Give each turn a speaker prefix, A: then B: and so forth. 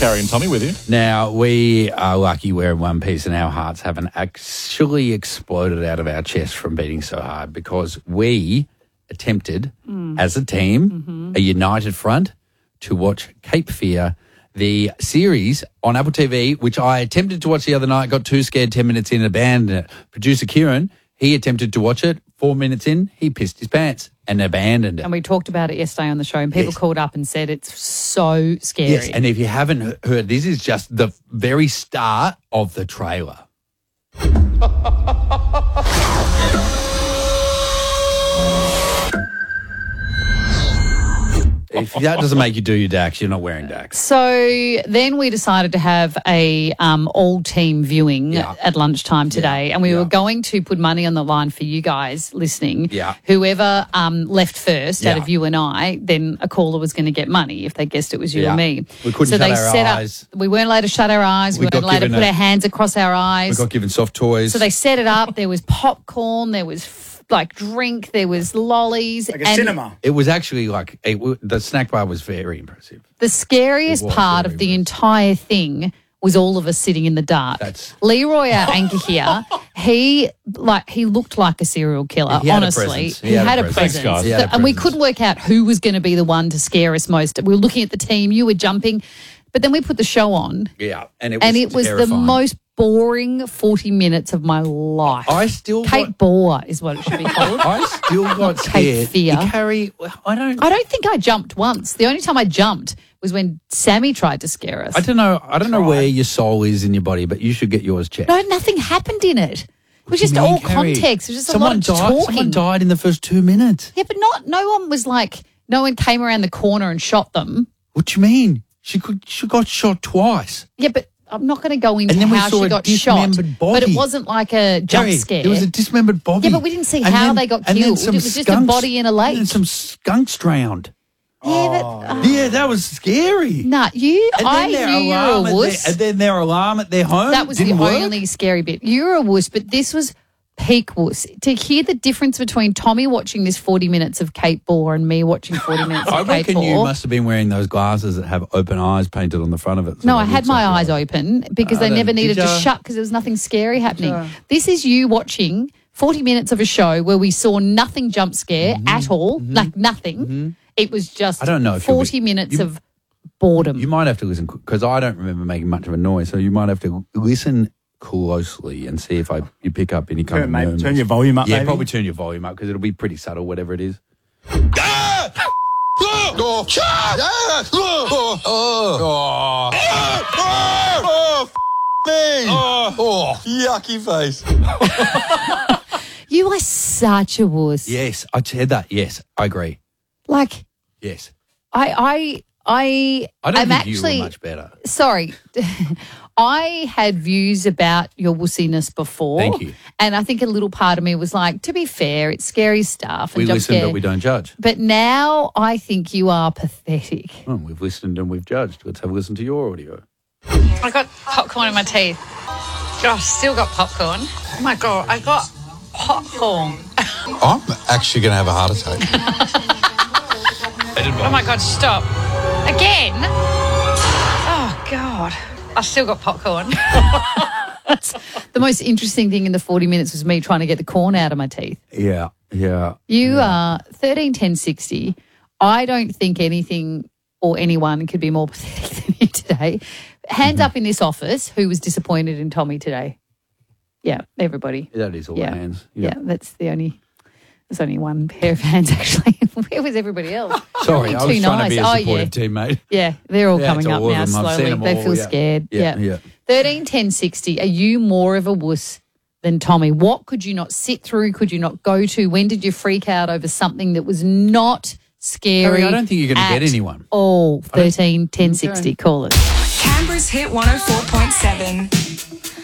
A: carrying Tommy with you.
B: Now, we are lucky we're in one piece and our hearts haven't actually exploded out of our chest from beating so hard because we attempted, as a team, a united front, to watch Cape Fear, the series on Apple TV, which I attempted to watch the other night, got too scared 10 minutes in, abandoned it. Producer Kieran, he attempted to watch it. 4 minutes in, he pissed his pants and abandoned it.
C: And we talked about it yesterday on the show and people called up and said it's so scary.
B: Yes, and if you haven't heard, this is just the very start of the trailer. If that doesn't make you do your DAX, you're not wearing DAX.
C: So then we decided to have a all-team viewing at lunchtime today, and we were going to put money on the line for you guys listening.
B: Yeah.
C: Whoever left first out of you and I, then a caller was going to get money if they guessed it was you and me.
B: We couldn't shut our eyes.
C: We weren't allowed to shut our eyes. We weren't allowed to put our hands across our eyes.
B: We got given soft toys.
C: So they set it up. There was popcorn. There was drink. There was lollies.
D: Like a cinema.
B: It was actually the snack bar was very impressive.
C: The scariest part of the entire thing was all of us sitting in the dark. Leroy, our anchor here, he looked like a serial killer, honestly. He had a presence.
A: Thanks, guys.
C: And we couldn't work out who was going to be the one to scare us most. We were looking at the team. You were jumping. But then we put the show on.
B: Yeah. And
C: it was the most boring 40 minutes of my life.
B: Cape
C: Boar is what it should be called.
B: I still got
C: Cape
B: scared.
C: Fear.
B: I don't
C: think I jumped once. The only time I jumped was when Sammy tried to scare us.
B: I don't know where your soul is in your body, but you should get yours checked.
C: No, nothing happened in it. It was just all context. It was just a lot of talking.
B: Someone died in the first 2 minutes.
C: Yeah, but no one came around the corner and shot them.
B: What do you mean? She got shot twice.
C: Yeah, but I'm not going to go into
B: And then we
C: how
B: saw
C: she
B: a
C: got shot.
B: dismembered body.
C: But it wasn't like a jump scare.
B: It was a dismembered body.
C: Yeah, but we didn't see how they got killed. It was just a body in a lake.
B: And some skunks drowned.
C: Yeah,
B: that was scary.
C: Nah, I knew you were a wuss.
B: And then their alarm at their home
C: That was
B: didn't
C: the
B: work.
C: only scary bit. You were a wuss, but this was peak wuss. To hear the difference between Tommy watching this 40 minutes of Cape Boar and me watching 40 minutes of Cape Boar.
B: I reckon you must have been wearing those glasses that have open eyes painted on the front of it.
C: No, I had my eyes open because they never needed to shut because there was nothing scary happening. This is you watching 40 minutes of a show where we saw nothing jump scare at all, like nothing. It was just 40 minutes of boredom.
B: You might have to listen because I don't remember making much of a noise, so you might have to listen closely and see if you pick up any kind of movements.
D: Turn your volume up,
B: maybe. Probably turn your volume up because it'll be pretty subtle, whatever it is.
E: Yucky face.
C: You are such a wuss.
B: Yes, I said that. Yes, I agree. Yes.
C: I
B: don't think you were much better.
C: Sorry. I had views about your wussiness before.
B: Thank you.
C: And I think a little part of me was like, to be fair, it's scary stuff.
B: We listen, but we don't judge.
C: But now I think you are pathetic.
B: Oh, we've listened and we've judged. Let's have a listen to your audio.
F: I got popcorn in my teeth. Oh, still got popcorn. Oh, my God, I got popcorn.
E: I'm actually going to have a heart attack.
F: Oh, my God, stop. Again? Oh, God. I still got popcorn.
C: The most interesting thing in the 40 minutes was me trying to get the corn out of my teeth.
B: Yeah.
C: You are 13-10-60. I don't think anything or anyone could be more pathetic than you today. Hands up in this office who was disappointed in Tommy today. Yeah, everybody.
B: That is all the hands.
C: Yeah, there's only one pair of hands actually. Where was everybody else?
B: Sorry, I was trying to be a supportive teammate.
C: Yeah, they're all coming up now slowly. They feel scared. Yeah. 13-10-60. Are you more of a wuss than Tommy? What could you not sit through? Could you not go to? When did you freak out over something that was not scary?
B: Harry, I don't think you're going to get anyone.
C: Oh, 13-10-60. Call it.
G: Canberra's Hit 104.7.